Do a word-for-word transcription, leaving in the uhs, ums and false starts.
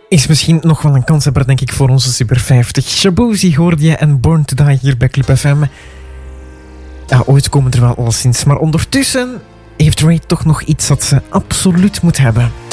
is misschien nog wel een kanshebber, denk ik, voor onze Super vijftig. Shaboozey hoorde je en Born to Die hier bij Club F M. Ja, ooit komen er wel alleszins. Maar ondertussen heeft Ray toch nog iets dat ze absoluut moet hebben.